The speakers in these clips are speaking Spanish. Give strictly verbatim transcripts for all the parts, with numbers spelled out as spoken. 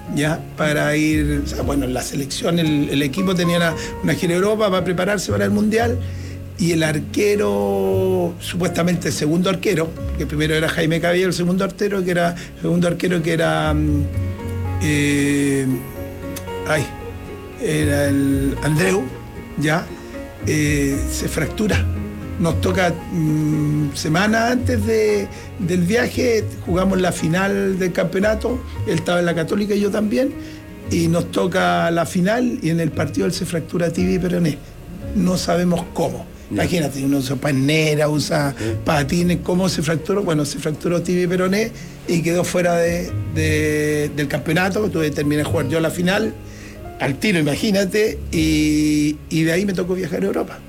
ya, para ir, o sea, bueno, la selección, el, el equipo tenía una, una gira a Europa para prepararse para el Mundial, y el arquero, supuestamente el segundo arquero, que primero era Jaime Cabello, el segundo arquero, que era, el segundo arquero que era, eh, ay, era el Andreu, ya, eh, se fractura. Nos toca mmm, semanas antes de, del viaje, jugamos la final del campeonato, él estaba en la Católica y yo también, y nos toca la final y en el partido él se fractura tibia y peroné. No sabemos cómo. No. Imagínate, uno usa panera, usa sí. patines, ¿cómo se fracturó? Bueno, se fracturó tibia y peroné y quedó fuera de, de, del campeonato, tuve que terminar de jugar yo la final, al tiro, imagínate, y, y de ahí me tocó viajar a Europa.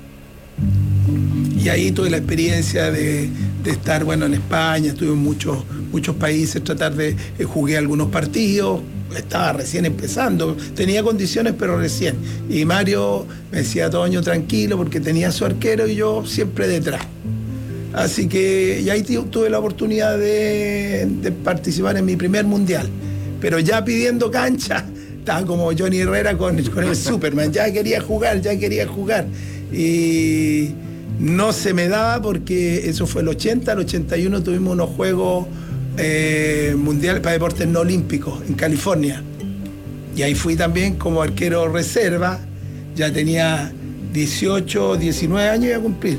Y ahí tuve la experiencia de, de estar, bueno, en España, estuve en muchos, muchos países, tratar de, eh, jugué algunos partidos, estaba recién empezando, tenía condiciones pero recién. Y Mario me decía, Toño, tranquilo, porque tenía su arquero y yo siempre detrás. Así que y ahí tuve la oportunidad de, de participar en mi primer mundial. Pero ya pidiendo cancha, estaba como Johnny Herrera con, con el Superman, ya quería jugar, ya quería jugar. Y no se me daba porque eso fue el ochenta, el ochenta y uno tuvimos unos juegos eh, mundiales para deportes no olímpicos en California. Y ahí fui también como arquero reserva, ya tenía dieciocho, diecinueve años iba a cumplir.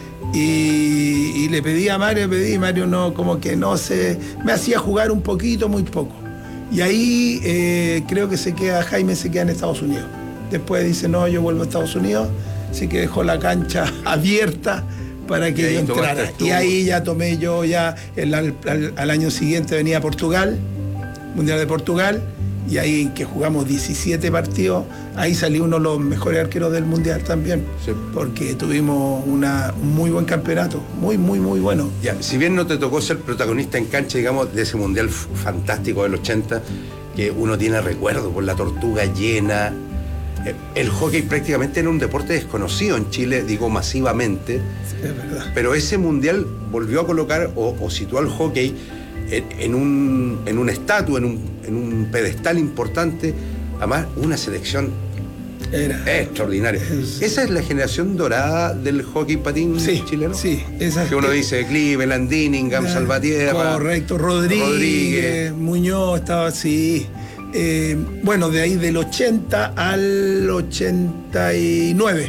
Y, y le pedí a Mario, le pedí, Mario no, como que no se, me hacía jugar un poquito, muy poco. Y ahí eh, creo que se queda, Jaime se queda en Estados Unidos. Después dice, no, yo vuelvo a Estados Unidos. Así que dejó la cancha abierta para que yo entrara. Y ahí ya tomé yo, ya el, al, al, al año siguiente venía a Portugal, Mundial de Portugal, y ahí que jugamos diecisiete partidos, ahí salió uno de los mejores arqueros del Mundial también, sí. Porque tuvimos una, un muy buen campeonato, muy, muy, muy bueno. Ya, si bien no te tocó ser protagonista en cancha, digamos, de ese Mundial fantástico del ochenta, que uno tiene recuerdo por la Tortuga llena. El hockey prácticamente era un deporte desconocido en Chile, digo masivamente, sí, es verdad. Pero ese mundial volvió a colocar o, o situó al hockey en, en un en un estatus, en un, en un pedestal importante, además una selección era extraordinaria. Es, esa es la generación dorada del hockey patín sí, chileno. Sí, esa que uno que, dice Cleveland, Dinningham, Salvatierra. Correcto, Rodríguez, Rodríguez, Muñoz estaba así. Eh, bueno, de ahí del ochenta al ochenta y nueve.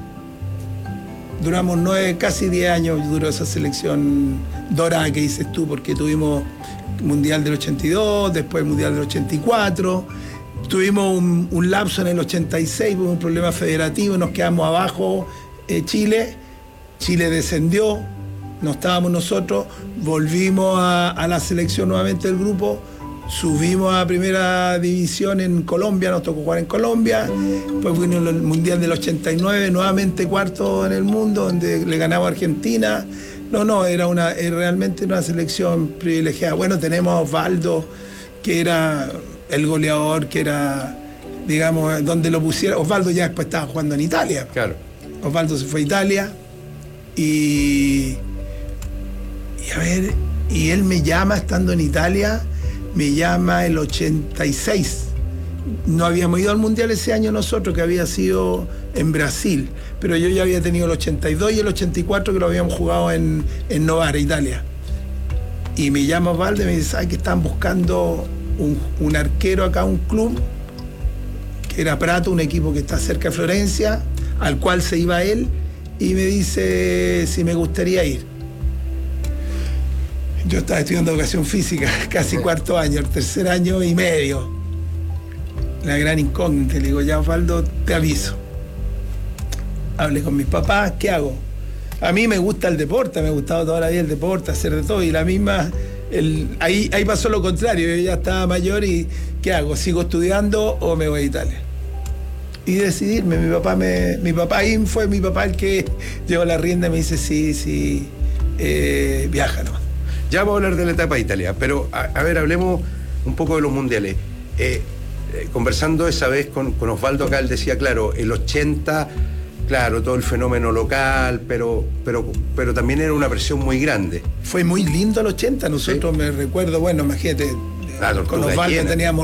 Duramos nueve, casi diez años duró esa selección dorada que dices tú, porque tuvimos Mundial del ochenta y dos, después Mundial del ochenta y cuatro. Tuvimos un, un lapso en el ochenta y seis, hubo un problema federativo, nos quedamos abajo eh, Chile. Chile descendió, no estábamos nosotros, volvimos a, a la selección nuevamente del grupo. Subimos a primera división en Colombia, nos tocó jugar en Colombia. Después vino el Mundial del ochenta y nueve, nuevamente cuarto en el mundo, donde le ganamos a Argentina. No, no, era una era realmente una selección privilegiada. Bueno, tenemos a Osvaldo, que era el goleador, que era, digamos, donde lo pusieron. Osvaldo ya después estaba jugando en Italia. Claro. Osvaldo se fue a Italia y, y a ver, y él me llama estando en Italia. Me llama el ochenta y seis. No habíamos ido al Mundial ese año nosotros, que había sido en Brasil, pero yo ya había tenido el ochenta y dos y el ochenta y cuatro, que lo habíamos jugado en, en Novara, Italia. Y me llama Osvaldo y me dice, ¿sabes que están buscando un, un arquero acá, un club, que era Prato, un equipo que está cerca de Florencia, al cual se iba él, y me dice si me gustaría ir. Yo estaba estudiando educación física, casi cuarto año, el tercer año y medio. La gran incógnita, le digo, ya Osvaldo, te aviso. Hablé con mis papás, ¿qué hago? A mí me gusta el deporte, me ha gustado toda la vida el deporte, hacer de todo, y la misma, el, ahí, ahí pasó lo contrario, yo ya estaba mayor y ¿qué hago? ¿Sigo estudiando o me voy a Italia? Y decidirme, mi papá me, mi papá ahí fue mi papá el que llevó la rienda y me dice, sí, sí, eh, viaja nomás. Ya vamos a hablar de la etapa de Italia, pero a, a ver, hablemos un poco de los mundiales. Eh, eh, conversando esa vez con, con Osvaldo acá, él decía, claro, el ochenta, claro, todo el fenómeno local, pero, pero, pero también era una presión muy grande. Fue muy lindo el ochenta, nosotros, ¿sí? Me recuerdo, bueno, imagínate, con Osvaldo teníamos